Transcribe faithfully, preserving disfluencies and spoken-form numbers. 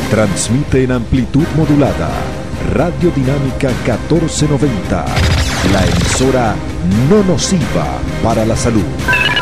Transmite en amplitud modulada Radio Dinámica catorce noventa, la emisora no nociva para la salud.